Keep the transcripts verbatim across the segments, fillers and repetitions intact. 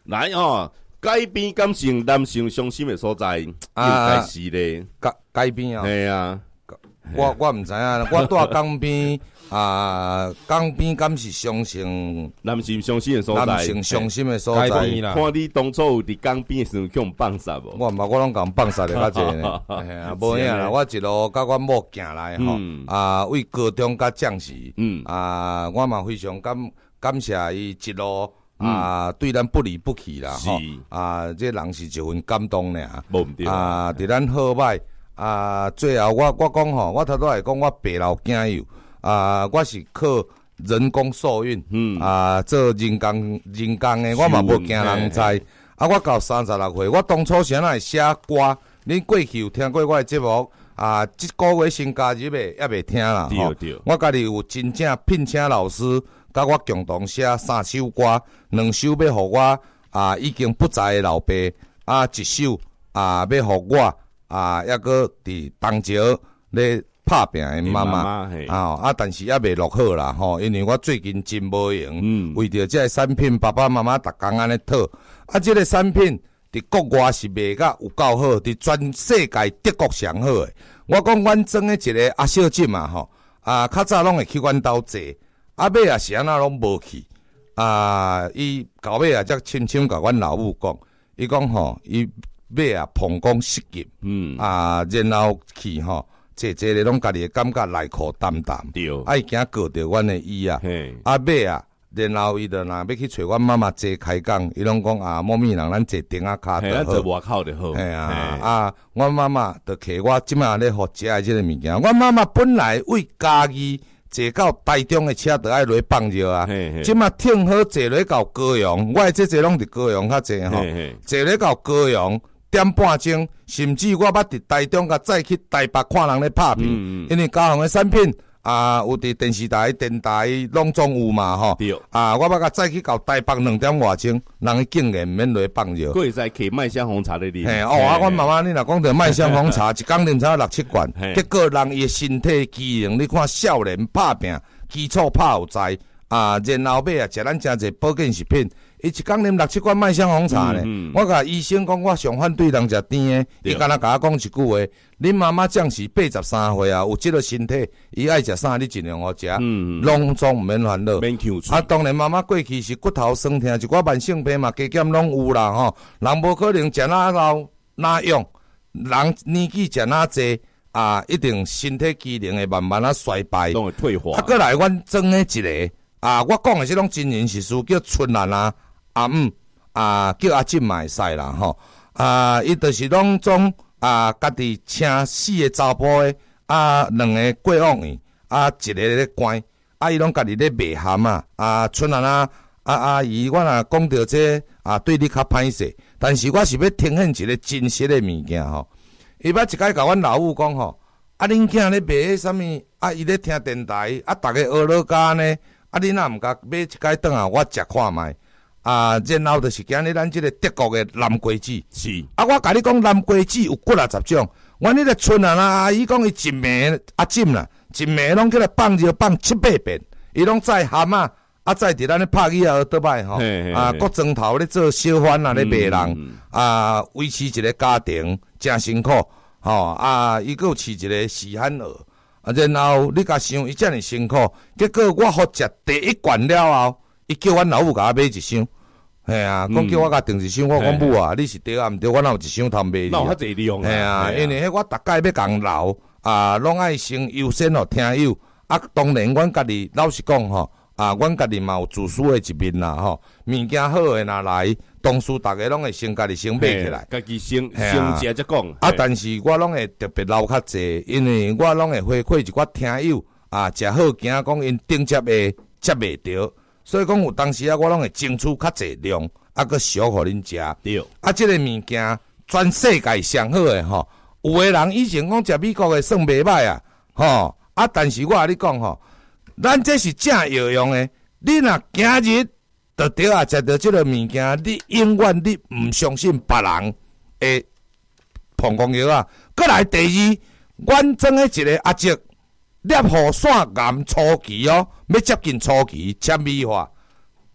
来哦，改变感情男性伤心的所在，应该是咧。 改改变啊！ 系啊， 我我毋知影，我住江边啊，江边敢是伤心男性伤心的所在， 男性伤心的所在。 看你当初有伫江边的时候叫人放杀无？ 我毋捌，我拢共放杀的较济呢。嘿啊，无影啦，我一路甲阮某行来吼，啊，为高中甲将士，嗯，啊，我嘛非常感感谢伊一路啊，对咱不离不弃啦，吼，啊，这人是一份感动呢， 无毋对啊，伫咱好歹。啊，最后我我讲吼，我头拄来讲，我爸老囝友啊，我是靠人工受孕，嗯啊，做人工人工的，我嘛无惊人知。啊，我到三十六岁，我当初是哪会写歌？恁过去有听过我的节目啊？即个月新加入的也袂听啦， 对对。 我家己有真正聘请老师，甲我共同写三首歌，两首要互我啊已经不在的老爸，啊一首啊要互我。啊，抑个伫东桥咧拍拼的妈妈啊，啊，但是也未落好啦吼，因为我最近真无闲，嗯、为着这个产品，爸爸妈妈逐工安尼讨，啊，这个产品伫国外是卖甲有够好，伫全世界德国上好诶。我讲阮装诶一个阿小姐嘛吼，啊，较早拢会去阮兜坐，啊尾也是安那拢无去，啊，伊到尾也则深深甲阮老母讲，伊讲吼，伊。尾啊，膀胱失禁，嗯啊，然后去吼，坐坐咧拢家己感觉内裤澹澹，对，啊，伊惊告着阮的伊啊，啊尾啊，然后伊就若要去找阮妈妈坐开讲，伊拢讲啊，某咪人咱坐顶啊骹就好， 坐外口就好， 嘿啊啊，阮妈妈就摕我即摆咧互食的即个物件，阮妈妈本来为家己坐到台中的车就爱落放尿啊，即摆听好坐落到高雄，我即坐拢伫高雄较济吼，坐落到高雄。点半钟，甚至我捌伫台中甲再去台北看人咧拍片，嗯嗯因为高雄的产品啊，有伫电视台、电台拢总有嘛吼。啊，我捌甲再去到台北两点外钟，人竟然免落放尿。 佫会使摕麦香红茶咧啉。 嘿，哦，啊，阮妈妈你若讲着麦香红茶，一工啉差六七罐，结果人伊的身体机能，你看少年拍拼，基础拍有在啊，然后尾啊食咱诚济保健食品。伊一工啉六七罐麦香红茶咧，嗯嗯、我甲医生讲，我上反对人食甜诶。伊敢若甲我讲一句话：，恁妈妈将是八十三岁啊，有即个身体，伊爱食啥，你尽量互食，拢总毋免烦恼。啊，当然妈妈过去是骨头酸痛，一寡慢性病嘛，加减拢有啦吼。人无可能食哪老哪用，人年纪食哪济啊，一定身体机能会慢慢啊衰败， 拢会退化。 啊，过来阮装诶一个啊，我讲诶是拢真人实事，叫春兰啊。阿姆啊，叫阿进嘛会使啦吼啊，伊就是拢总啊，家己请四个查甫诶啊，两个过往院啊，一个咧关啊，伊拢家己咧卖咸啊啊，春兰啊啊阿姨，我若讲到这啊，对你较歹势，但是我是要呈现一个真实诶物件吼。伊捌一摆甲阮老母讲吼，啊，恁囝咧卖迄啥物啊？伊咧听电台啊，逐个学老家呢，啊，恁若毋甲买一摆转啊，我食看卖。啊，然后就是今日咱即个德国的南瓜子，是啊，我甲你讲南瓜子有几啊十种，阮迄个村啊阿姨讲伊一暝阿浸啦，一暝拢起来放尿放七八遍，伊拢在咸啊，啊在伫咱咧拍鱼啊倒摆吼，啊国庄头咧做小贩啊咧卖人，嗯、啊维持一个家庭真辛苦，吼啊伊佫有饲一个死汉鹅，啊然后你甲想伊遮尔辛苦，结果我好食第一罐了后，伊叫阮老母甲我买一箱。系啊，讲叫我甲订一箱，我讲母啊，你是对啊，毋对，我哪有一箱通卖你啊？ 哪有遐济利用啊？ 系啊，因为迄我逐届要共留啊，拢爱先优先互听友啊。当然，阮家己老实讲吼，啊，阮家己嘛有自私的一面啦吼。物件好诶，若来，同事逐个拢会先家己先买起来， 家己先先食则讲。 啊，但是我拢会特别留较济，因为我拢会回馈一寡听友啊，食好惊讲因顶接诶接袂着。所以讲有当时啊，我拢会争取较济量，啊，佮烧互恁食。对。啊，即、这个物件全世界上好诶吼，有诶人以前讲食美国诶算袂歹啊，吼啊，但是我甲你讲吼，咱这是正药用诶。你若今日着着啊，食着即个物件，你永远你毋相信别人诶膀胱药啊。佮来第二，阮装诶一个阿叔。粒雨线癌初期哦，要接近初期纤维化，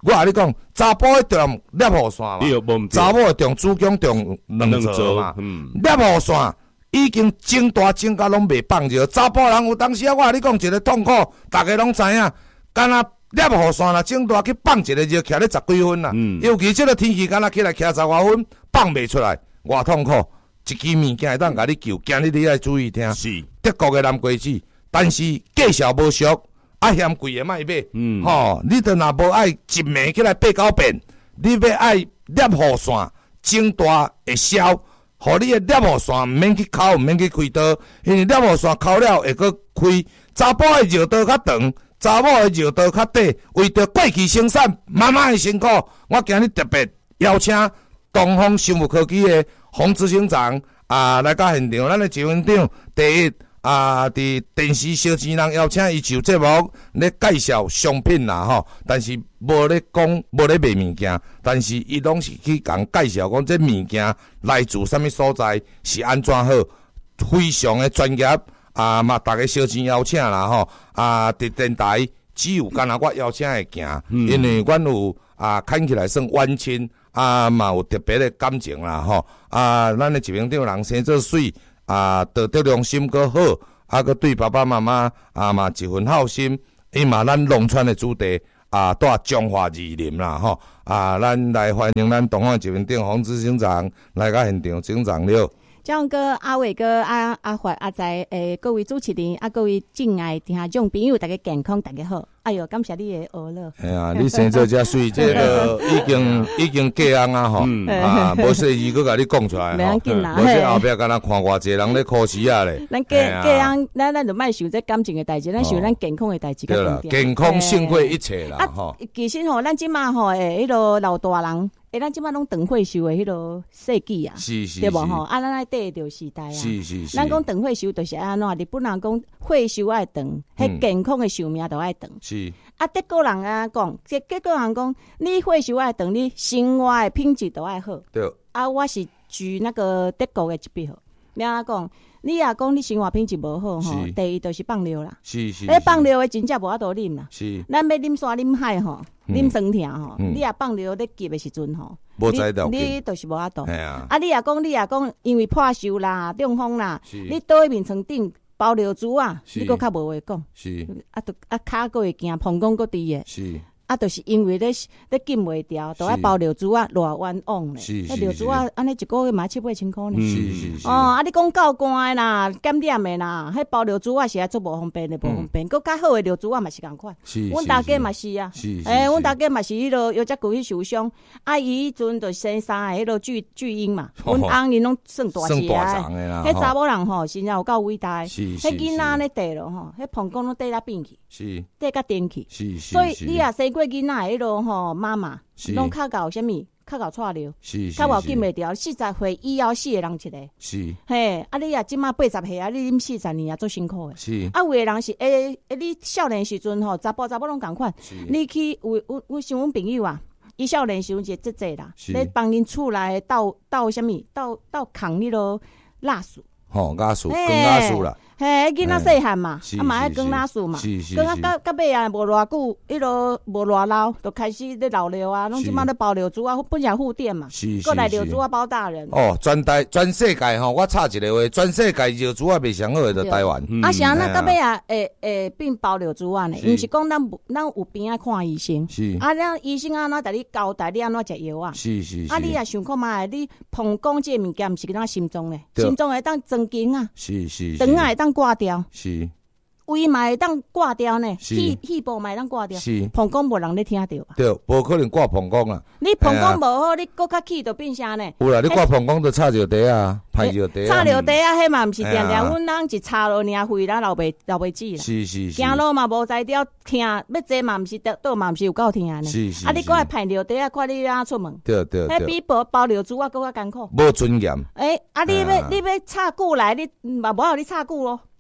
我甲你讲，查甫的重摄护线嘛，查某的重子宫重两座嘛，摄护线已经整大整甲拢袂放着。查甫人有当时啊，我甲你讲一个痛苦，大家拢知影，干若摄护线啦，整大去放一个就徛咧十几分啦，尤其即个天气，干若起来徛十外分，放袂出来，偌痛苦。一支物件会当甲你救，今日你爱注意听。是德国的南瓜子，但是价钱无俗，啊嫌贵的莫买。嗯，吼，你着若无爱一暝起来八九遍，你要爱摄护线，整大会消，互你的摄护线毋免去抠，毋免去开刀，因为摄护线抠了会搁开。查甫的尿道较长，查某的尿道较短，为着过去生产慢慢的辛苦，我今日特别邀请东方生物科技的洪执行长啊来到现场，咱的执行长第一啊，伫电视小钱人邀请伊就节目咧介绍商品啦吼，但是无咧讲无咧卖物件，但是伊拢是去共介绍讲这物件来自啥物所在，是安怎好，非常的专业啊嘛，大家小钱邀请啦吼啊，伫电台只有干那我邀请会行，嗯、因为阮有啊看起来算冤亲。啊，嘛有特别的感情啦吼！啊，咱的执行长人生做水啊，道德良心搁好，啊，搁对爸爸妈妈啊嘛一份好心。伊嘛咱农村的主题啊，带中华意林啦吼！啊，咱来欢迎咱东方执行长洪执行长来到现场，执行长了。 蒋哥、阿伟哥、阿阿华、阿仔，诶，各位主持人，啊，各位敬爱听众朋友，大家健康，大家好。哎哟，感谢你的娱乐。哎呀，你生做遮水，这个已经已经嫁人啊吼，啊，无细字搁甲你讲出来， 袂要紧啦。 无这后壁敢若看偌济人咧考试啊咧。 咱嫁嫁人，咱咱就莫想这感情的代志，咱想咱健康的代志较重要。 健康胜过一切啦， 吼。其实吼，咱即马吼，诶，迄个老大人。诶，咱即摆拢长岁数诶，迄落世纪啊，是是对无吼？啊，咱爱缀着时代啊。是是是。咱讲长岁数，就是安怎？日本人讲岁数爱长，迄健康诶寿命都爱长。是。啊，德国人啊讲，即德国人讲，你岁数爱长，你生活诶品质都爱好。对。啊，我是举那个德国诶一笔号，你安讲？你若讲你生活品质无好吼，第一就是放尿啦。是是。迄放尿诶真正无法度啉啦。是。咱要啉山啉海吼。啉酸疼吼，你若放尿咧急的时阵吼，你你就是无法度。啊，啊，你若讲你若讲因为破伤啦、中风啦，你倒喺面床顶包尿珠啊，你搁较无话讲。是，啊，都啊骹搁会惊，膀胱搁低诶。是。啊，就是因为咧咧禁袂掉，都爱包尿珠啊，偌冤枉咧。是是是。尿珠啊，安尼一个月嘛七八千箍呢。是是是。哦，啊，你讲够寒的啦，检点的啦，迄包尿珠啊是爱做无方便的，无方便。搁较好的尿珠啊嘛是共款。是是是。阮大家嘛是啊。是是是。诶，阮大家嘛是迄落腰脊骨去受伤，啊，伊迄阵就生三个迄落巨巨婴嘛。阮翁因拢算大只啊。迄查某人吼，真正有够伟大。是是是。迄囡仔咧地咯吼，迄膀胱拢地甲变去。是。地甲颠去。是是。所以你若生过囡仔迄落吼妈妈，拢较搞啥物，较搞错尿，较无禁袂掉。四十岁以后死的人一个，是嘿。啊，你啊，即马八十岁啊，你啉四十年啊，足辛苦的。是啊，有的人是诶诶，你少年时阵吼，查甫查某拢共款。你去有有有像阮朋友啊，伊少年时阵就即济啦，咧帮恁厝内倒倒啥物，倒倒扛迄落蜡树。吼，蜡树，光蜡树啦。嘿，囡仔细汉嘛，啊嘛爱耕蜡树嘛，耕啊到到尾啊无偌久，迄落无偌老，就开始咧老尿啊，拢即马咧包尿珠啊，本来护垫嘛，过来尿珠啊包大人。哦，全台全世界吼，我插一个话，全世界尿珠啊袂上好诶，就台湾。啊，是啊，那到尾啊，会会变包尿珠啊呢？毋是讲咱咱有病啊看医生，是啊，咱医生安怎甲你交代你安怎食药啊？是是是。啊，你也想看觅，你膀胱这物件毋是咱心脏咧，心脏会当增经啊，是是，肠啊会当挂掉，是胃嘛会当挂掉呢，气气部嘛会当挂掉，是膀胱无人咧听到吧？对，无可能挂膀胱啊！你膀胱无好，你搁较气就变啥呢？有啦，你挂膀胱就插尿袋啊，排尿袋啊。插尿袋啊，迄嘛毋是定定，阮人一插落尔肺啦，流袂流袂止啦。是是是。行路嘛无才调疼，要坐嘛毋是倒嘛毋是有够疼呢。是是。啊，你搁爱排尿袋啊，看你哪出门？对对对。迄比包包尿珠啊，搁较艰苦。无尊严。诶，啊，你要你要插久来，你嘛无互你插久咯。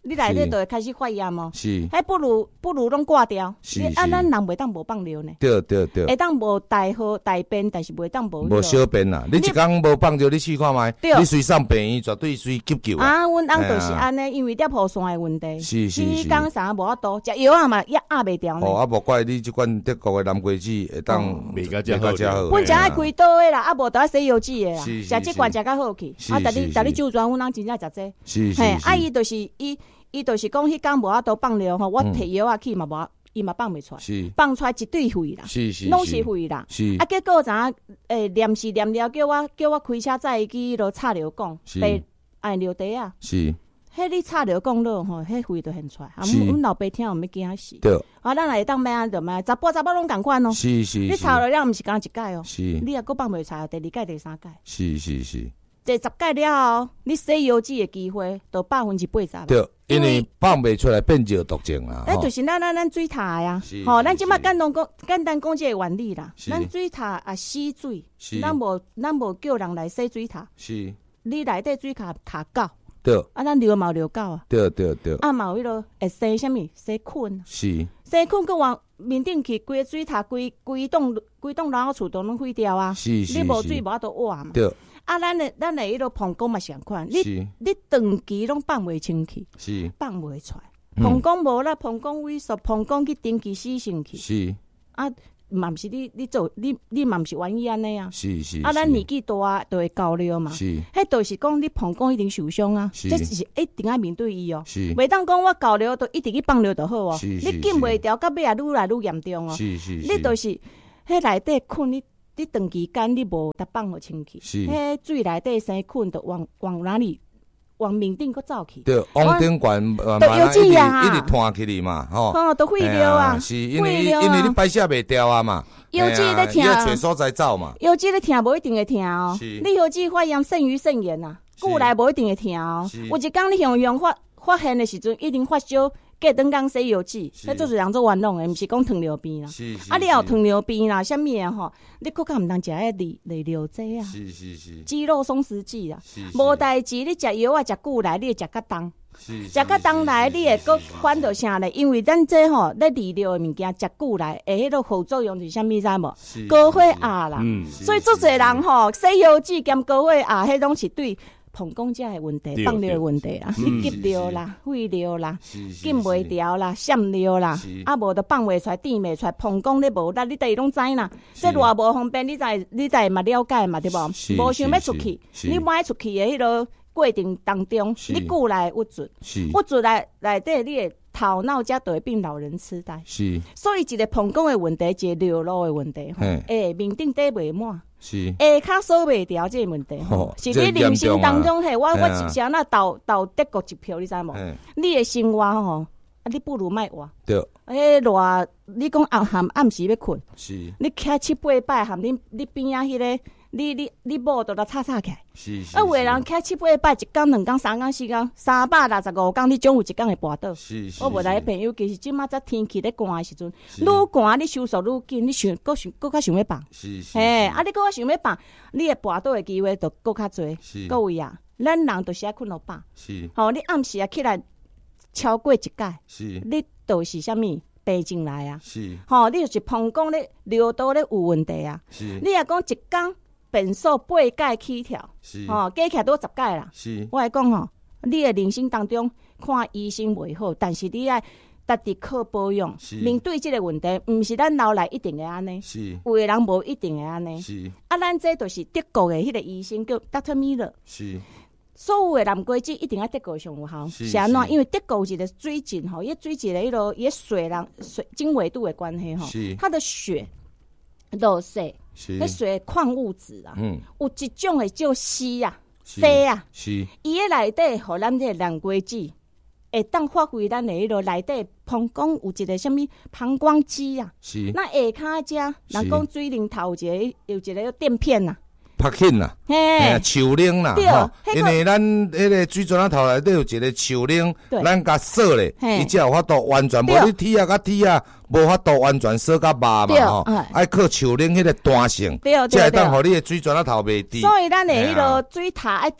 你内底就会开始发炎哦。 是， 还不如不如拢挂掉。 是啊，咱人袂当无放尿呢。 对对对。 会当无大号大便，但是袂当无。 无小便啦，你一工无放尿，你试看觅，你随上病院绝对随急救啊。 啊，阮翁就是安尼，因为尿泡酸的问题。 是是是。 你讲啥无法度，食药啊嘛也压袂掉呢。 哦，啊无怪你即款德国的南瓜子会当袂甲遮好。 阮食爱开刀的啦，啊无得爱洗油脂的啦， 食即款食较好去。啊，逐日逐日就转，阮翁真正食这。 是是。 嘿，啊伊就是伊。伊就是讲，迄工无法度放尿吼，我摕药啊去嘛无，伊嘛放袂出来，放出来一堆血啦，拢是血啦。啊，结果啥？诶，念是念了，叫我叫我开车载去迄落插尿管，被按尿袋啊。是，迄你插尿管落吼，迄血都现出来。啊，阮老爸听有咩惊死？对。啊，咱来当咩啊？就咩？查甫查某拢共款哦。是是。你插了了，毋是讲一届哦。是。你若搁放袂出来，第二届、第三届。是是是。第十届了后，你洗油脂的机会都百分之八十。 对，因为放袂出来变尿毒症啦。 哎，就是咱咱咱水塔呀，吼，咱即马简单讲简单讲这个原理啦。咱水塔啊洗水，咱无咱无叫人来洗水塔。是。你内底水塔塔够。对。啊，咱流毛流够啊。对对对。啊，嘛有迄落会生啥物？生菌。是。生菌搁往面顶去，规个水塔规规栋规栋老厝都拢毁掉啊。是是是。你无水无法度活嘛。对。啊，咱的咱的迄落膀胱嘛相款，你你长期拢放袂清气，是放袂出来。膀胱无啦，膀胱萎缩，膀胱去定期死性去。是啊，嘛毋是你你做你你嘛毋是愿意安尼啊。是是。啊，咱年纪大就会高了嘛。是。迄就是讲你膀胱一定受伤啊，这是一定要面对伊哦。是。袂当讲我高了都一直去放尿就好哦。是是是。你禁袂掉，到尾啊愈来愈严重哦。是是是。你就是迄内底困你。你长期间你无得放互清气，迄水内底生菌就往往哪里往面顶搁走去。对，往顶管呃，都油脂啊，一直拖起去嘛，吼。哦，都废料啊，是因为因为你排泄袂掉啊嘛。油脂咧疼，要找所在走嘛。油脂咧疼无一定会疼哦，你油脂发炎肾盂肾炎呐，久来无一定会疼哦。有一工你用用发发现的时阵，一定发烧。隔顿工洗油脂，迄做是人做冤枉的，毋是讲糖尿病啦。啊，你有糖尿病啦，啥物啊吼？你更较毋通食迄利利尿剂啊，是是是，肌肉松弛剂啊，无代志。你食药啊，食久来，你会食较重，食较重来，你会搁反到啥咧？因为咱这吼咧利尿的物件食久来，会迄个副作用是啥物知无？高血压啦。所以做侪人吼洗油脂兼高血压，迄拢是对。膀胱这的问题，放尿的问题啦，你急尿啦、废尿啦、禁袂掉啦、闪尿啦，啊无就放袂出来、垫袂出来，膀胱咧无力，你第拢知啦。这偌无方便，你才你才嘛了解嘛，对无？无想要出去，你买出去的迄个过程当中，你久来郁准，郁准来内底你的头脑才就会变老人痴呆。是，所以一个膀胱的问题，一个尿路的问题，吼，诶，面顶底袂满。是，下骹锁袂掉这个问题，吼，是你人生当中嘿，我我一下那投投德国一票，你知无？你的生活吼，啊，你不如莫活。对。迄偌，你讲暗含暗时要困，是。你徛七八摆，含你你边啊迄个，你你你某都来吵吵起来。是是。啊，有的人徛七八摆，一工、两工、三工、四工，三百六十五工，你总有一工会跋倒。是是。我无来朋友，其实即马只天气咧寒的时阵，愈寒你收缩愈紧，你想搁想搁较想要放。是是。嘿，啊，你搁较想要放，你会跋倒的机会就搁较侪。是。各位啊，咱人就是爱困到饱。是。吼，你暗时啊起来超过一届，是。你就是啥物病症来啊？是。吼，你就是膀胱咧尿道咧有问题啊。是。你若讲一工变数八届起跳，是。吼，加起来都十届啦。是。我来讲吼，你的人生当中看医生袂好，但是你爱家己靠保养。是。面对这个问题，毋是咱老来一定会安尼。是。有的人无一定会安尼。是。啊，咱这就是德国的迄个医生叫 Doctor Miller。是。所有的蓝瓜子一定要德国上有效，是安怎？因为德国有一个水质吼，伊水质的迄落伊水人水经纬度的关系吼，它的血落雪，迄水矿物质啊，嗯，有一种会叫硒啊、硒啊，是伊个内底，互咱这蓝瓜子会当发挥咱的迄落内底膀胱有一个什么膀胱肌啊，是那下骹遮，人讲水龙头有一个有一个垫片呐。拍紧啦，嘿，树铃啦，吼，因为咱迄个水泉仔头内底有一个树铃，咱甲锁咧，伊才有法度完全，无你铁啊甲铁啊，无法度完全锁甲麻嘛，吼，爱靠树铃迄个弹性，才会当互你的水泉仔头袂滴。所以咱的迄个水塔爱在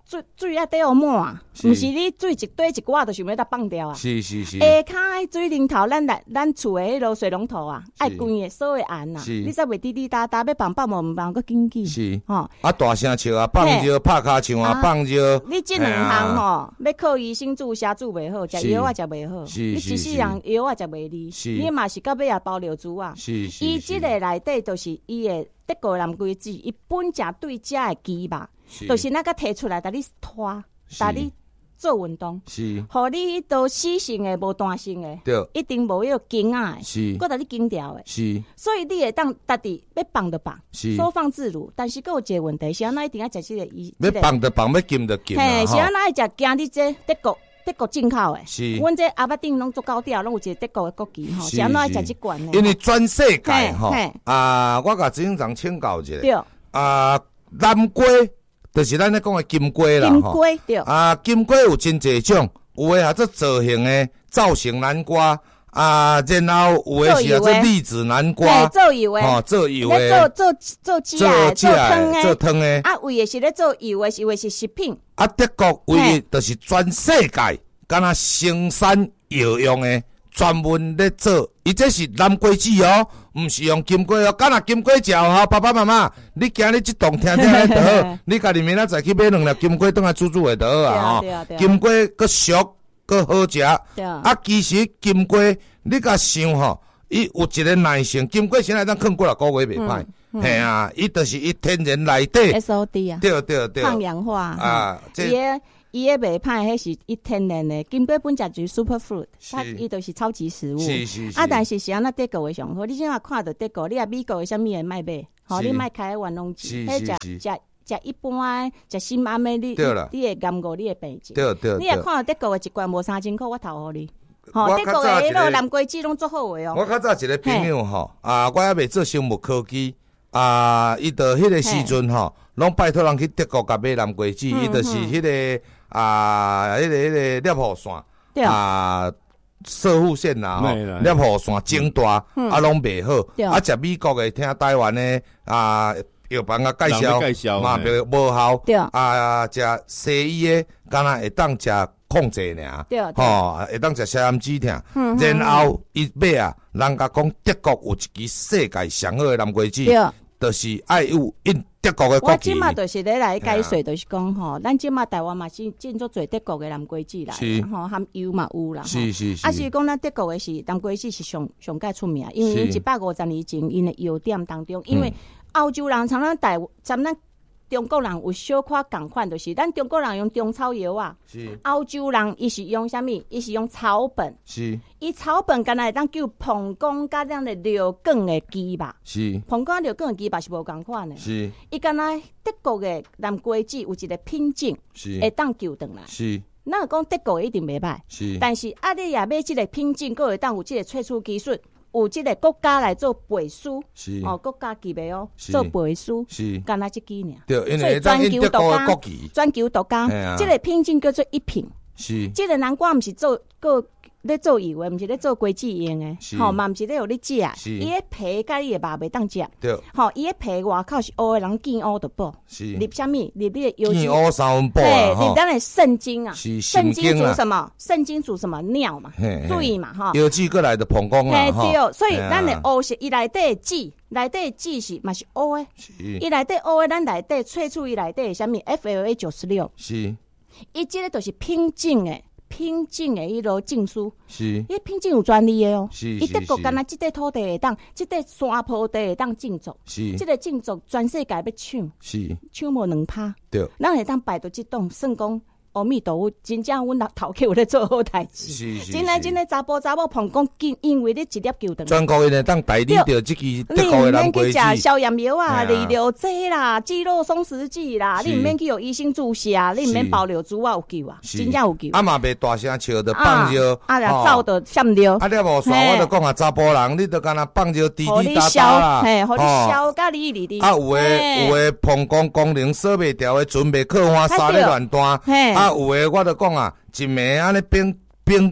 水水啊得要满，毋是你水一堆一挂就想要甲放掉啊。 是是是。 下骹水龙头，咱来咱厝诶迄落水龙头啊，爱关诶锁诶按啊，你才袂滴滴答答要放放无毋放个紧紧。 是，吼、啊大声笑啊，放尿拍骹唱啊，放尿。 你即两项吼，要靠医生注射注袂好，食药啊食袂好，你一世人药啊食袂离，你嘛是到尾也包流珠啊。是是。伊即个内底就是伊诶德国蓝龟子，伊本正对食诶鸡吧。就是那个摕出来，带你拖，带你做运动，是，互你都死性的无弹性的，对，一定无迄个筋啊，是，搁带你筋条的，是。所以你会当家己要放就放，是，收放自如。但是搁有一个问题，是安那一定要食这个伊， 要放就放，要禁就禁啊。 嘿，是安那爱食惊你这德国德国进口的，是。阮这阿伯丁拢做高调，拢有一个德国的国旗吼，是安那爱食即罐的。 因为全世界吼，啊，我甲执行长请教一下，对，啊，南瓜。就是咱咧讲的金龟啦， 金龟对啊，金龟有真侪种，有诶啊做造型诶造型南瓜啊，然后有诶是啊做栗子南瓜， 做油诶， 哦做油诶， 做做做鸡啊，做汤诶， 做汤诶， 啊有诶是咧做油诶，有诶是食品。 啊，德国为就是全世界敢若生产药用诶，专门咧做，伊这是南瓜子哦。毋是用金龟哦，敢若金龟食吼，爸爸妈妈，你今日即栋听听咧就好，你家己明仔载去买两粒金龟，倒来煮煮下就好啊吼。金龟佫俗佫好食，啊，其实金龟你甲想吼，伊有一个耐性，金龟先来咱放几啊个月袂歹，嘿啊，伊就是伊天然内底 S O D 啊， 对对对， 抗氧化啊，这。伊诶袂歹，迄是伊天然诶，金龟本身就是 super fruit， 它伊就是超级食物。是是是。啊，但是是安那德国诶上好，你即马看到德国，你啊美国诶啥物诶卖买，吼，你卖开玩弄钱，迄食食食一般食新安尼，你你会甘过，你会病症。对对。你也看到德国诶一罐无三千块，我投互你。吼，德国诶迄个蓝龟子拢做好诶哦。 我较早一个朋友吼，啊，我还未做生物科技，啊，伊到迄个时阵吼，拢拜托人去德国甲买蓝龟子，伊就是迄个。啊，迄、那个迄、那个猎户线啊，射护线啦，吼，猎户线整大，嗯、啊，拢袂好。啊，食美国的，听台湾的啊，药房啊介绍，嘛袂无效。啊，食西医的，敢若会当食控制尔，吼，会当食消炎止痛。嗯、然后伊尾啊，人家讲德國有一支世界上好的南瓜子，就是愛有因。德國嘅國旗， 我即馬就是咧來解說，就是講吼，咱即馬台灣嘛是進做做德國嘅南瓜子啦，吼含油嘛有啦，是是是。啊是講咱德國嘅是南瓜子是上上界出名，因為因一百五十年前因嘅藥店當中，因為歐洲人像咱台像咱中國人有小可共款，就是咱中國人用中草藥啊，歐洲人伊是用啥物？伊是用草本，是。伊草本敢若會當叫膀胱甲咱的尿管的雞吧，是。膀胱尿管的雞吧是無共款的，是。伊敢若德國的南瓜子有一個品種，是。會當救轉來，是。咱講德國一定袂歹，是。但是啊，你也買即個品種，佫會當有即個萃取技術。有即個國家來做背書，是哦，國家級的哦，做背書，是，干那即支爾，對，因為專求獨家，專求獨家，即個品種叫做一品，是，即個南瓜毋是做個咧做油的，毋是咧做果子用的，吼，嘛毋是咧互你食，伊個皮甲你個肉袂當食，對，吼，伊個皮外口是烏的人見烏就補，是，入啥物？入你的油精，見烏三分補啊，吼，入咱的聖經啊，聖經煮什麼？聖經煮什麼尿嘛？注意嘛，吼，油脂過來的膀胱啦，吼，對，所以咱的烏是伊內底的籽，內底的籽是嘛是烏的，伊內底烏的，咱內底萃取伊內底的啥物 F L A 九十六，是，伊即個就是品種的。品種的迄落證書，是，伊品種有專利的哦，是，伊德國敢若即塊土地會當，即塊山坡地會當種作，是，即個種作全世界要搶，是，搶無兩拍，對，咱會當擺到即棟，算講阿彌陀佛，真正阮頭家有咧做好代志，是是，真誒真誒查甫查某膀胱因因為你一粒球斷， 全國因會當代理着即支德國的南瓜子，你毋免去食消炎藥啊、利尿劑啦、肌肉鬆弛劑啦，你毋免去有醫生注射，你毋免包尿珠啊有救啊，真正有救。啊嘛袂大聲笑着放尿，啊啦走着閃尿，啊了無算，我着講啊查甫人，你着干那放尿滴滴答答啦，嘿，互你消甲你哩哩。啊有誒有誒膀胱功能鎖袂掉誒，準備靠花沙咧亂彈。啊，有誒，我著講啊，一暝安尼冰冰七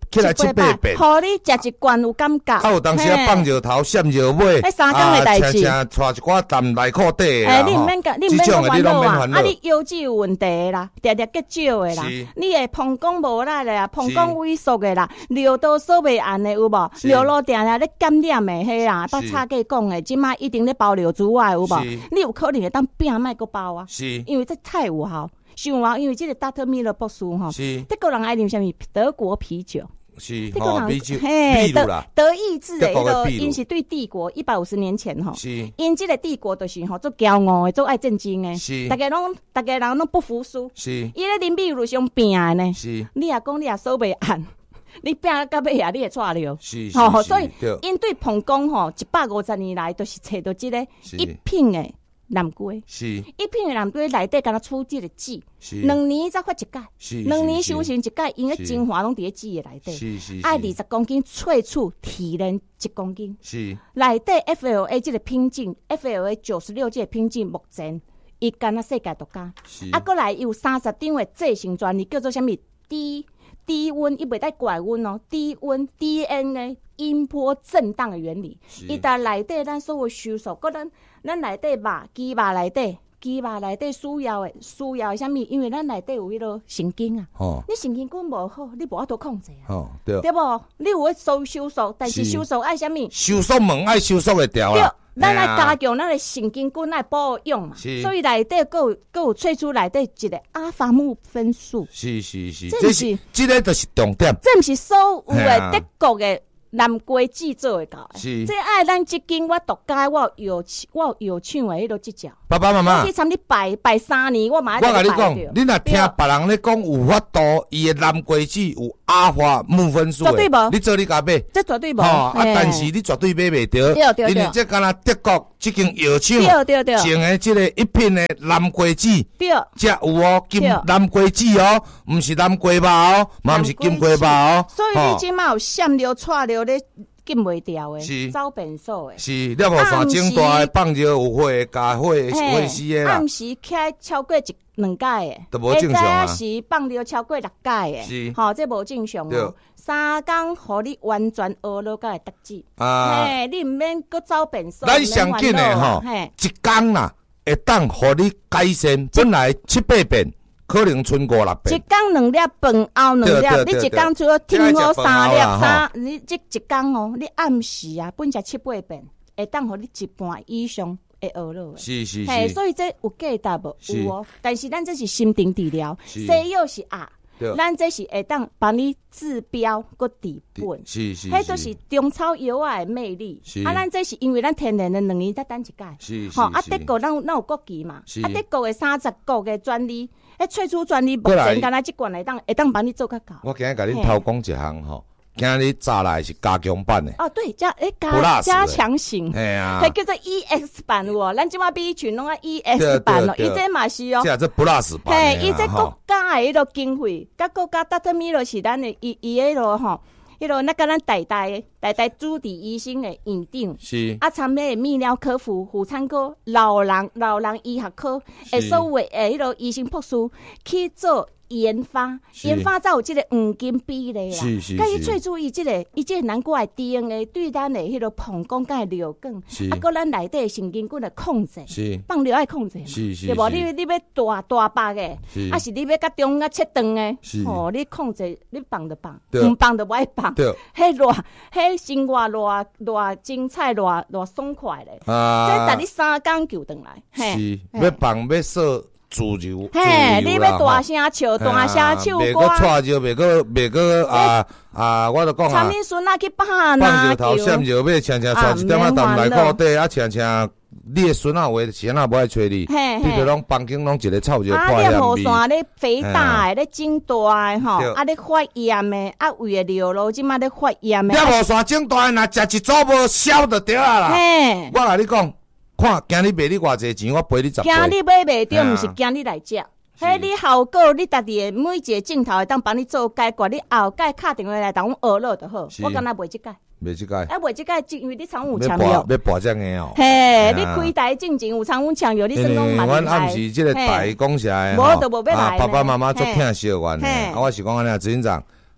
起来七八遍， 互你食一罐有感觉。 啊，有当时啊放石头、闪石尾， 迄三工的代志， 啊，带一寡淡内裤底啊，你毋免甲，你毋免甲烦恼啊。啊，你腰子有问题啦，常常结少的啦，你的膀胱无力的啦，膀胱萎缩的啦，尿道锁袂按的有无？尿路定定咧感染的迄啦，捌插计讲的，即摆一定咧包尿珠啊有无？你有可能会当拼卖个包啊，因为这太有效。想啊，因为这个达特米勒博士吼，德国人爱啉什么？德国啤酒。 是，德国人嘿，德德意志的迄个，因是对帝国一百五十年前吼，因这个帝国就是吼做骄傲的，做爱战争的，大家拢大家人拢不服输，是，伊咧啉啤酒上拼的呢，是，你也讲你也锁袂按，你拼到尾啊，你会错了，是，吼，所以因对膀胱吼一百五十年来都是找到这个一品的。南瓜是一片的南瓜内底，敢若储这个籽，两年才发一届，两年收成一届，因个精华拢伫咧籽的内底，爱二十公斤萃取提炼一公斤，是内底 F L A 这个品种 ，F L A 九十六这个品种，目前伊敢若世界独家，啊，过来有三十张的制成专利，叫做什么低低温，伊袂带怪温哦，低温 D N A 音波震荡的原理，伊在内底咱所有收缩，个咱。咱内底肉鸡肉内底，鸡肉内底需要的需要的啥物？因为咱内底有迄落神经啊，哦、你神经管无好，你无法度控制啊，哦、对, 对无？你有咧收收缩，但是收缩爱啥物？ 收缩门爱收缩会掉啦。 对，咱爱加强咱的神经管爱保养嘛，所以内底佫有佫有萃出内底一个阿法木分数。 是是是，这是这个就是重点。 这毋是所有的德国的。南瓜籽做会到的，这爱咱即间我独家，我有我有唱的迄落即只。 爸爸妈妈， 我去参你拜拜三年，我嘛我甲你讲，你若听别人咧讲有法度，伊的南瓜籽有阿法木分数的，你做你家买， 这绝对无。 吼啊，但是你绝对买袂到，因为这敢若德国即间药厂种的即个一品的南瓜籽，才有哦，金南瓜籽哦，毋是南瓜肉哦，嘛毋是金瓜肉哦。 所以你即马有闪了、错了咧。禁袂掉诶，走变数诶， 是，你无山种大诶，放着有火，加火火死诶啦。 暗时开超过一两届诶， 都无正常啊。 时放着超过六届诶，是，吼，这无正常哦。三工互你完全学了甲会得志，啊，嘿，你毋免搁走变数。 咱上紧诶吼，一工啦，会当互你改善，本来七八遍。可能剩五六遍， 一工两粒饭后两粒，你一工除了听好三粒三，你这一工哦，你暗时啊，本食七八遍，会当互你一半以上会学落。 是是是， 嘿，所以这有价值无？有哦，但是咱这是心情治疗，西药是压，咱这是会当帮你治标个治本。是是，迄都是中草药啊的魅力。啊，咱这是因为咱天然的两年才等一届。是是，吼啊，德国咱咱有国旗嘛？啊，德国的三十国的专利。诶，萃取专利目前敢若即罐会当会当帮你做较高。 我今日甲你偷讲一项吼，今日早来是加强版的。 哦，对，加诶加加强型， 系啊， 迄叫做 E X 版喎。咱即马比群拢啊 E X 版咯，伊这嘛是哦。 这这 Plus 版。 嘿，伊这国家诶迄落经费，甲国家达特米罗是咱诶伊伊迄落吼。迄落那个咱代代代代主治医生的院长，是啊，参迄个泌尿科、妇妇产科、老人老人医学科，诶，所有诶迄落医生博士去做研发，研发才有即个黄金比例啦。是是，甲伊最注意即个，伊即个南瓜的 D N A 对咱的迄落膀胱甲尿管，啊，搁咱内底神经管的控制，是放尿爱控制，是是，对无？你你要大大包的，啊是你要甲中啊切断的，吼，你控制你放就放，唔放就不爱放。对，迄偌迄生活偌偌精彩，偌偌爽快咧。啊，这等你三工就回来。 是，要放要说。自由， 嘿，你要大声唱，大声唱歌， 袂个错就袂个袂个啊啊！我就讲啊， 参你孙仔去放哪放石头、闪石尾，常常带一点仔淡内裤底，啊，常常你的孙仔有诶时啊无爱找你，你着拢房间拢一个臭一个破啊，你雨伞咧肥大诶，咧整大诶吼，啊，咧发炎诶，啊，胃诶尿路即马咧发炎诶。 你雨伞整大诶，若食一组无消就对啊啦。嘿，我甲你讲。看，今日卖你偌济钱，我赔你十倍。 今日买袂着，毋是今日来食。迄你效果，你家己每一个镜头会当帮你做解决，你后盖敲电话来当我学了就好。我敢若卖即届， 卖即届。 啊，卖即届，因为你常有抢药， 要博这个哦。 嘿，你开台进前有常有抢药，你算讲蛮厉害。 阮暗时即个台讲起来， 无就无要来。 爸爸妈妈足疼小阮的，啊，我是讲安尼，执行长。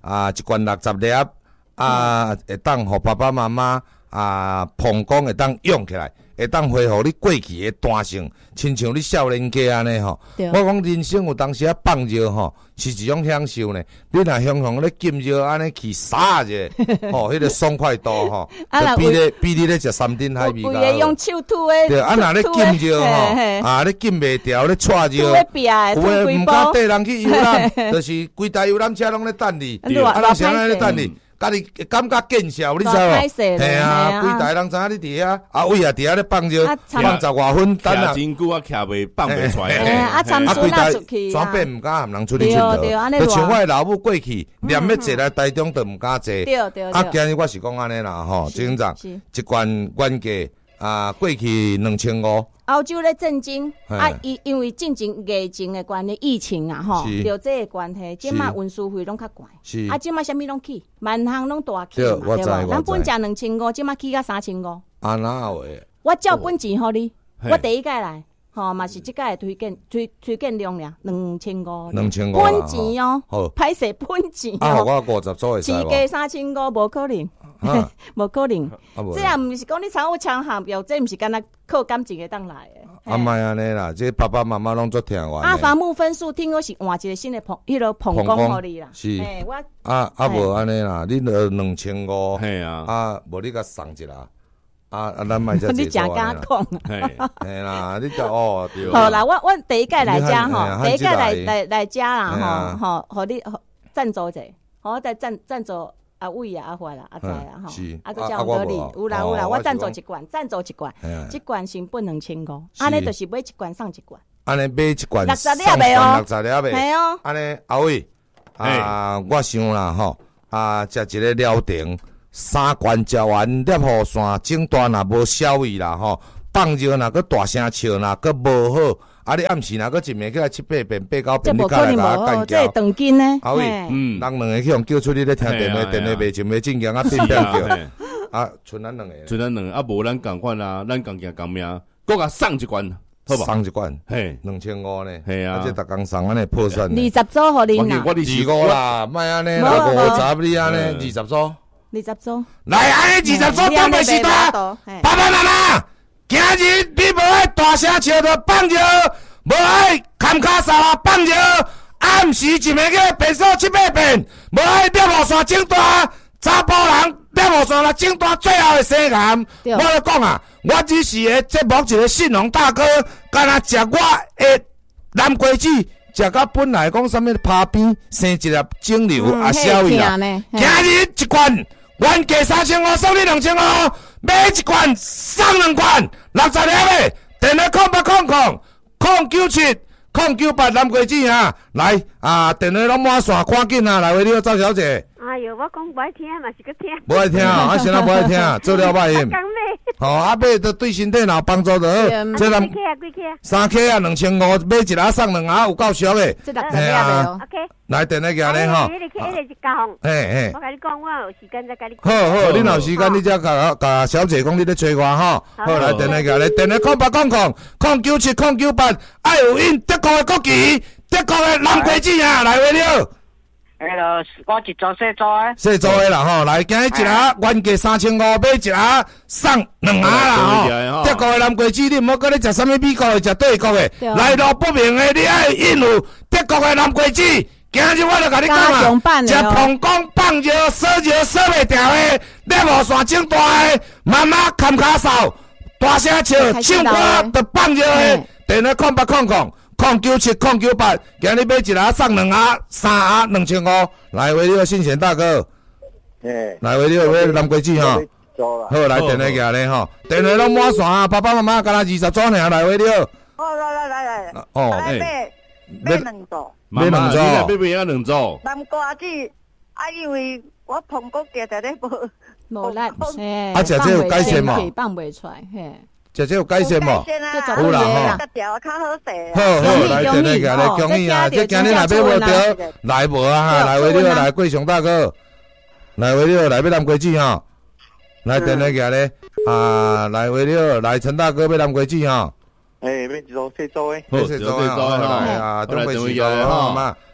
啊，一罐六十粒，啊，会当互爸爸妈妈啊膀胱会当用起来，会当恢复你过去的弹性，亲像你少年家安尼吼。我讲人生有当时啊放尿吼，是一种享受呢。你若向向咧浸尿安尼去撒者，吼，迄个爽快度吼，就比咧比你咧食三珍海味较好。 用手吐诶， 对，啊，若咧浸尿吼，啊，咧浸袂掉，咧搓尿，有诶毋敢缀人去游览，就是规台游览车拢咧等你，啊，人谁咧等你？家己感觉见笑，你知无？嘿啊，规台人知影你伫遐，啊位啊伫遐咧放尿，放十外分，等啊， 真久啊，徛袂放袂出来。 啊，参孙啊出去， 全变毋敢含人出去佚佗。就像我的老母过去，连要坐来台中都毋敢坐。 对对。 啊，今日我是讲安尼啦，吼，警长，一罐原价啊，过去两千五。 澳洲咧震惊啊！因因为进前疫情的关系，疫情啊，吼，就这个关系，即马运输费拢较贵。是啊，即马啥物拢起，万项拢大起嘛，对无？咱本价两千五，即马起到三千五。 啊，哪有诶？ 我照本钱互你，我第一届来，吼嘛是即届推荐推推荐量俩，两千五。两千五本钱哦，好，歹势本钱哦。 啊，我五十组会使无？ 市价三千五，无可能。无可能，这也毋是讲你财务强项表，这毋是干那靠感情会当来的。 啊，莫安尼啦，这爸爸妈妈拢足听话。 啊，伐木分数听讲是换一个新的棚，迄个棚工互你啦。 是，我啊啊无安尼啦，你著两千五，嘿啊，啊无你甲送一啦，啊啊咱莫再你真敢讲， 嘿，嘿啦，你就哦对。 好啦，我我第一届来遮吼，第一届来来来遮啦吼，吼，互你赞助者，好再赞赞助。阿伟啊，阿华啦，阿仔啊，吼，啊，搁叫我你，有啦有啦，我赞助一罐，赞助一罐，一罐成本两千五，安尼就是买一罐送一罐， 安尼买一罐六十粒袂哦， 六十粒袂， 系哦， 安尼阿伟啊，我想啦吼，啊，食一个疗程，三罐食完，粒雨伞整段若无效味啦吼，放尿若搁大声笑若搁无好。啊！你暗时若搁一暝起来七八遍、八九遍，你甲来甲我干叫，这长筋呢？ 啊喂，嗯，人两个去用叫出你咧听电话，电话袂就袂正经啊，变变叫，啊，剩咱两个， 剩咱两个，啊无咱共款啊，咱共行共命，搁甲送一罐，好不？ 送一罐， 嘿， 两千五呢， 系啊， 这逐工送安尼破产。 二十组互恁啦， 二五啦，莫安尼啦，五十你安尼二十组， 二十组， 来安尼二十组当袂是大，爸爸妈妈。今日你无爱大声笑着放尿，无爱砍骹扫啊放尿，暗时一暝去便所七八遍，无爱尿雨伞整大，查甫人尿雨伞啦整大最后会生癌。我咧讲啊，我只是个节目一个信用大哥，干那食我的南瓜子，食到本来讲啥物拍边生一粒肿瘤啊消去啊。今日一罐。原价三千五，送你两千五，买一罐送两罐，六十粒的，电话空八空空，空九七空九八南瓜子啊，来啊，电话拢满线，赶紧啊，来为你赵小姐。 哎哟，我讲不爱听嘛，是个听。 不爱听啊，啊，现在不爱听，做了歹音。吼，啊买都对身体若有帮助就好。 这咱几克啊？几克啊？ 三克啊，两千五，买一盒送两盒，有够俗的。 这六十粒的 OK。 来电话行咧吼。 迄个迄个是交红。 嘿嘿。 我甲你讲，我有时间再甲你。 好好，你若有时间，你才甲甲小姐讲，你咧找我吼。好，来电话行咧，电话空八空空，空九七空九八，爱有印德国的国旗，德国的南瓜子啊，来为了。 迄落我一组细组诶， 细组诶啦吼，来，今日一盒原价三千五，买一盒送两盒啦吼。德国诶南瓜子，你毋好搁咧食啥物美国诶，食德国诶，来路不明诶，你爱印有德国诶南瓜子。今日我就甲你讲啊，食膀胱放尿、烧尿烧袂掉诶，尿雨伞整大诶，妈妈砍骹扫，大声笑，唱歌着放尿诶，电话空八空空。空九七空九八，今日买一盒送两盒，三盒两千五。来，为了信贤大哥，来为了买南瓜子哈，好来电话行咧吼，电话拢满线啊，爸爸妈妈干那二十组尔，来为了。 哦，来来来来， 哦， 买买两组， 买两组， 买买啊两组。 南瓜子啊，因为我膀胱夹在咧无无力，嘿， 啊，食这有改善嘛？ 放袂出来，嘿。 食这有改善无？ 有啦吼， 调较好势。 好好，来电话行咧，恭喜啊！这今日若买无着，来无啊哈，来为了来贵雄大哥，来为了来买南瓜子哈，来电话行咧，啊，来为了来陈大哥买南瓜子哈。 诶，买一组细组诶， 细组诶，来啊，准备时间吼嘛，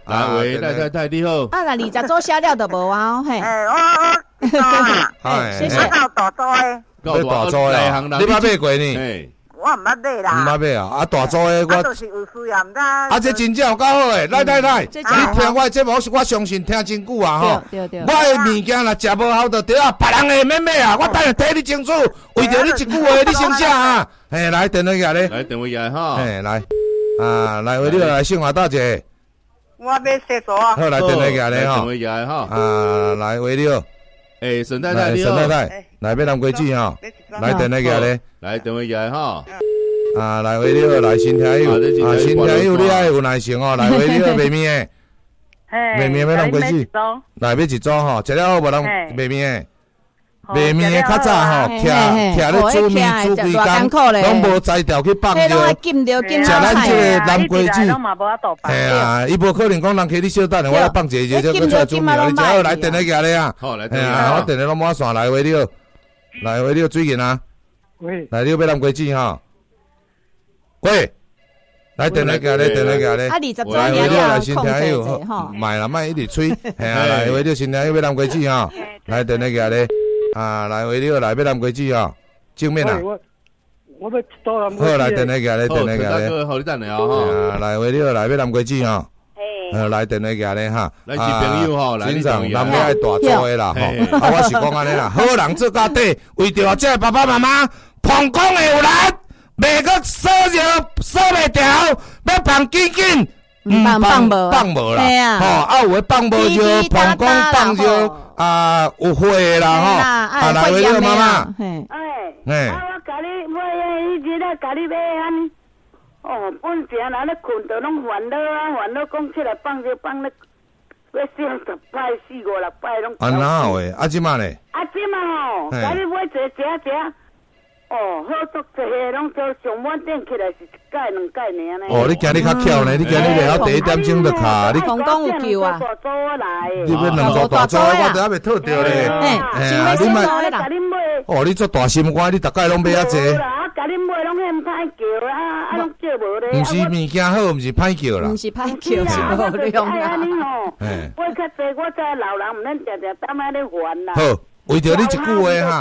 来喂，太太太你好。 啊，那二十组写了就无啊，嘿。 诶，我我做啊， 哎，谢谢。 我到大组诶， 要大组诶，你捌买过呢？ 我毋捌买啦。 毋捌买啊？啊，大组诶，我。 就是有需要，毋知。 啊，这真正有够好诶！来来来，你听我节目，我相信听真久啊吼。 对对对。 我诶物件若食无好就对啊，别人会免买啊，我等下替你清楚，为着你一句话，你先写啊。嘿，来电话下咧。 来电话下哈。 嘿，来。啊，来为你来姓华大姐。 我要洗手啊。 好，来电话下咧吼。 电话下哈。 啊，来为你。诶， 沈太太你好。 沈太太，来要南瓜子吼。来电话下咧。 来电话下哈。 啊，来为你来新听友，啊新听友你爱有耐心哦，来为你卖面诶。卖面要南瓜子。来要一组吼，食了好无人卖面诶。卖面诶较早吼，徛徛咧煮面煮规工，拢无摘掉去放着。食咱即个南瓜子。嘿啊，伊无可能讲人客你小等下，我来放一个，再再煮面，你只好来电话下咧啊。 好，来电话。我电话拢满线，来为你，来为你水银啊。喂。来你要南瓜子吼。喂，来电话下咧，电话下咧。啊， 二十组来为你来先听听友，卖啦，卖一直吹。嘿啊，来为你先听友要南瓜子吼。来电话下咧。啊，来为你来要南瓜子哦，正面啊。 我我要一刀南瓜子。好，来电话下咧，电话下咧。 好，你等下哈。 啊，来为你来要南瓜子哦。呃，来电话下咧哈。 来是朋友吼，来。 经常人要爱大做诶啦吼。啊，我是讲安尼啦，好人做到底，为着这爸爸妈妈膀胱会有力，袂个烧热烧袂调，要放紧紧。 放放无， 放无啦，吼，啊有诶放无就膀胱放就啊有血啦吼，啊来为了妈妈， 哎，哎，啊我甲你买迄日咧，甲你买安，哦，本钱人咧困着拢烦恼啊，烦恼讲起来放就放咧，要想十摆四五六摆拢。 啊哪有诶？啊即摆咧？ 啊即摆吼，甲你买一个食食。哦，好足济个，拢做上满点起来是一盖两盖尔呢。 哦，你今日较巧呢，你今日了第一点钟就卡，你空讲有救啊？ 你要两座大组，我都还未套着咧。 哎呀，你买哦，你做大心肝，你大概拢买啊济。 啊，甲恁买拢嫌歹叫啊，啊拢叫无咧。 毋是物件好，毋是歹叫啦。 毋是歹叫，是无量啦。安尼吼，买较济，我知老人毋免常常担安尼烦啦。 好。为着你一句话哈，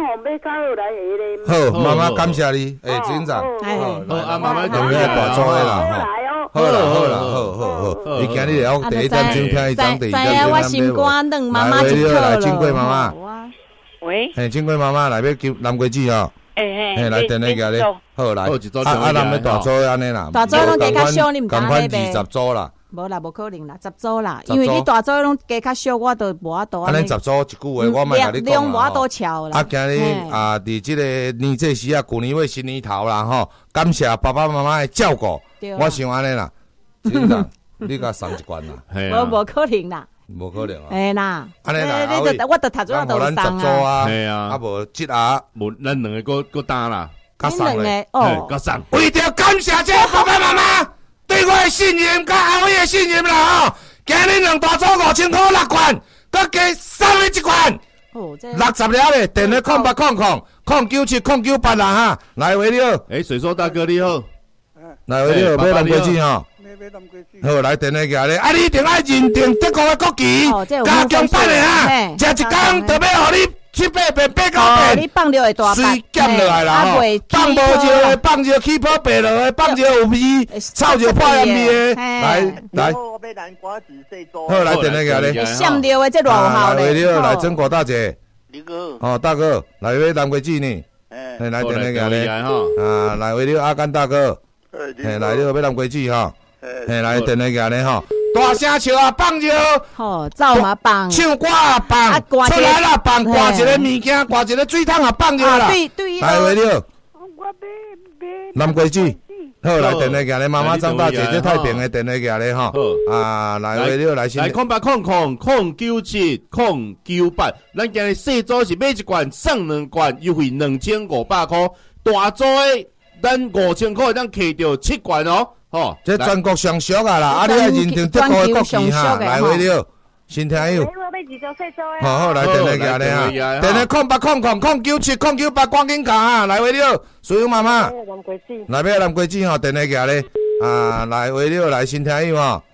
好，妈妈感谢你，诶，警长， 好，啊，妈妈就要大做诶啦，好啦，好啦，好好好，你今日了第一点钟听一张，第二点钟我心肝软，妈妈就来金贵妈妈， 喂， 诶，金贵妈妈来要叫南瓜子哦， 诶诶，来电话下咧，好来，啊啊，咱要大做安尼啦， 大做拢加较少，你毋敢买呗？ 二十组啦。 无啦，无可能啦，十组啦，因为你大组拢加较少，我都无法度。 安尼十组一句话，我莫甲你讲啦。 量无法度超啦。 啊，今日啊，伫即个年这时啊，旧年尾新年头啦吼，感谢爸爸妈妈的照顾。我想安尼啦，警长，你甲送一罐啦。 无无可能啦。 无可能啊。 哎啦， 安尼啦， 我我得读咗就送啊。 系啊， 啊无即下， 无咱两个个个打啦， 甲送咧，哦， 甲送。 为着感谢这爸爸妈妈。对我的信任，甲后尾的信任啦吼！今日两大组五千块六罐，搁加送你一罐，六十了咧。电话空八空空空九七空九八啦哈！来为你好， 诶，水硕大哥你好， 来为你好，买南瓜子吼。好，来电话下咧，啊，你一定爱认定德国的国旗，加强版的哈，食一工就要互你。七八遍八九遍， 你放着会大水减落来啦吼，放无就放就起泡白落的，放就有味，炒就泡盐味的。来来， 我要南瓜子细做。 好，来电话下咧。 闪着的这偌有效咧。 来，来曾国大姐。 你哥。 哦，大哥，来买南瓜子呢。哎，来电话下咧。啊，来为了阿甘大哥。哎，来了买南瓜子哈。哎，来电话下咧吼。大声笑啊，放就好，走嘛放， 唱歌啊放，出来啦放，挂一个物件，挂一个水桶啊放就啦。 对对。 来为了，南瓜子，好来电话下咧，妈妈张大姐这太平的电话下咧吼。啊，来为了来先。 来空八空空空九七空九八，咱今日细组是买一罐送两罐，优惠两千五百块，大组的咱五千块，咱摕到七罐哦。哦， 这全国上俗啊啦！啊，你要认定德国的国旗哈，来为了新听友。好好来电话下咧哈，电话空八空空空九七空九八，赶紧讲啊！来为了所有妈妈，来买南瓜子吼，电话下咧啊，来为了来新听友吼，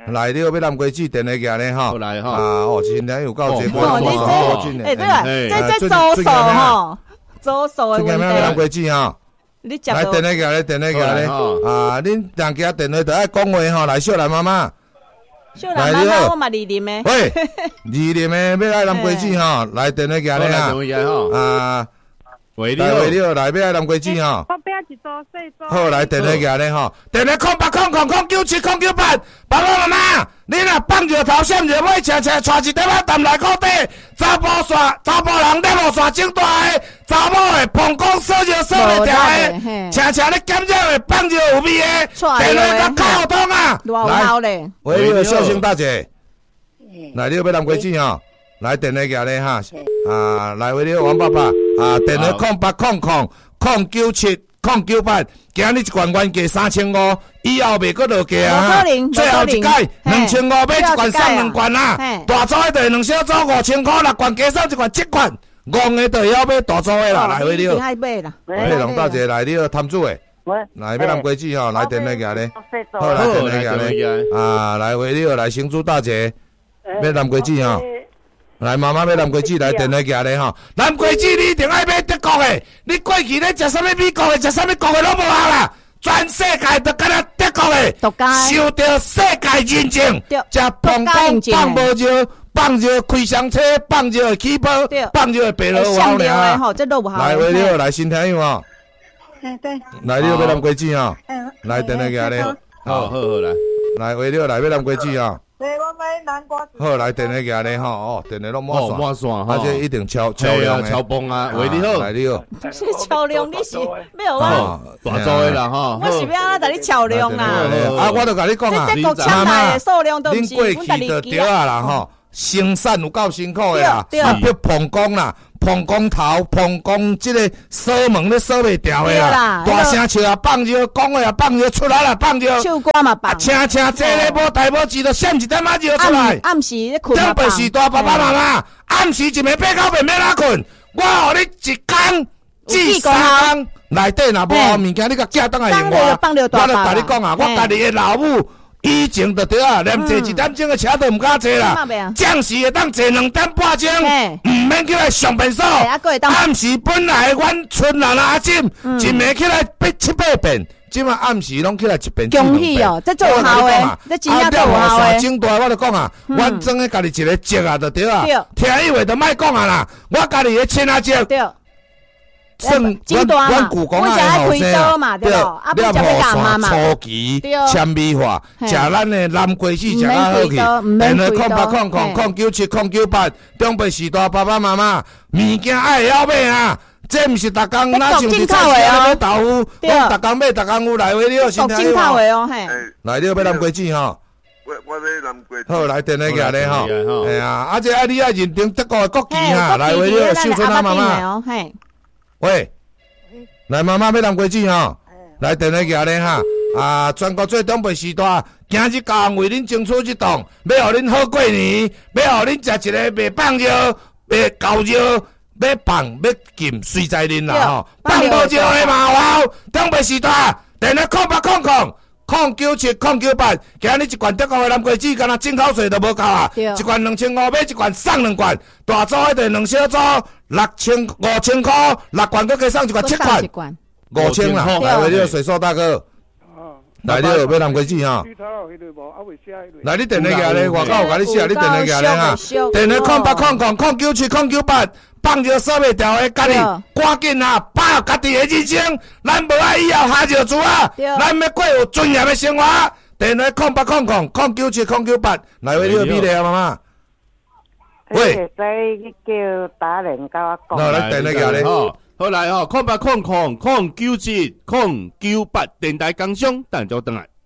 来了，要南瓜子电话架咧吼， 来吼， 啊，哦，今天有够这哦，你这，哎，对啊，这这周数吼，周数的问题。 南瓜子吼， 你接来电话架咧，电话架咧，啊，恁两家电话就爱讲话吼，来小兰妈妈。 小兰妈妈，我嘛二啉的。 喂，二啉的要爱南瓜子吼，来电话架咧啊，啊。 喂， 来喂了，来要爱南瓜子吼。 我边一组细组。 好，来电话架咧吼，电话空八空空空九七空九八，爸爸妈妈，你若放着头闪着尾，车车带一块仔淡来裤底，查甫线查甫人在路线整大个，查某的膀胱锁着锁袂掉个，车车咧检查的放着有味个，电话甲靠通啊！ 来， 喂了，小心大姐，来了要南瓜子吼。来电话架咧哈，啊，来为了王爸爸啊，电话空八空空空九七空九八，今日一罐原价三千五，以后袂搁落价啊，最后一届两千五买一罐送两罐啊，大组的就两小组五千块，六罐加送一罐七罐，戆的就要买大组的啦，来为了，嘿，龙大姐来了，摊主的，来要南瓜子吼，来电话架咧，好来电话架咧，啊，来为了来新竹大姐，要南瓜子吼。来，妈妈要南瓜子来电话架咧吼，南瓜子你一定爱买德国的，你过去咧食啥物美国的，食啥物国的拢无效啦，全世界都敢若德国的，受到世界认证，食膀胱放无尿，放尿开箱车，放尿起泡，放尿白萝卜尔。来，为了来新听友吼，来了要南瓜子吼，来电话架咧， 好好好来， 来为了来要南瓜子吼。 对，我买南瓜。 好，来电话架咧吼，哦，电话拢满线， 满线哈， 而且一定超超量的，超棒啊！喂，你好， 来你好， 是超量，你是没有啊？ 大组的啦哈， 我是要安怎甲你超量啦？ 啊，我都甲你讲啊， 这国抢来的数量都不是阮过去就对啊啦吼，生产有够辛苦的啦，啊，别膀胱啦。膀胱头、膀胱这个锁门咧锁袂掉的啦，大声笑啊，放尿，讲话啊，放尿出来啦，放尿。 唱歌嘛放。 请请坐咧无代无志，就闪一点仔尿出来。 暗时咧困嘛放。 顶时大爸爸妈妈，暗时一暝八九遍要哪困？我互你一工至三工，内底若无物件，你甲寄倒来用我。我就甲你讲啊，我家己的老母。以前就对啊，连坐一点钟的车都唔敢坐啦。暂时会当坐两点半钟，唔免起来上便所。暗时本来阮村人阿婶一暝起来八七八遍，即马暗时拢起来一遍。 恭喜哦，这做好诶，这真正做好诶。 整大我就讲啊，阮装诶家己一个节啊，就对啊。听以为就莫讲啊啦，我家己诶亲阿姐。算阮阮故宫啊后生啊，对，了后山初期纤维化，食咱的南瓜子食较好去，电话空八空空空九七空九八，中北时代爸爸妈妈，物件爱会晓买啊，这毋是逐工哪像是菜市买豆腐，讲逐工买逐工有来回了，先听话哦，嘿， 来了要南瓜子吼。 我我要南瓜。 好，来电话架咧吼，哎呀，啊这啊你啊认定德国的国旗哈，来回了秀春啊妈妈，喂。来，妈妈要南瓜子吼，来电话架咧哈，啊，全国最东北时代，今日教人为恁争取一档，要互恁好过年，要互恁食一个袂放尿、袂高尿、要放要禁，随在恁啦吼，放无尿的嘛有，东北时代，电话空八空空。空九七空九八，今日一罐德国的南瓜子，敢若进口税都无够啊！一罐两千五买一罐送两罐，大组迄个两小组六千五千块，六罐搁加送一罐七罐，五千啦！来为了水硕大哥，来了要南瓜子哈！来你电话架咧，外口有甲你写，你电话架咧哈！电话空八空空空九七空九八。放尿锁袂掉的，家己赶紧啊，把握家己的人生，咱无爱以后下着厝啊，咱要过有尊严的生活。电话空八空空空九七空九八，来为你比例啊，妈妈。喂， 会使叫打人甲我讲。 好，来电话架咧， 吼，好来吼，空八空空空九七空九八，电台工商，等就等来。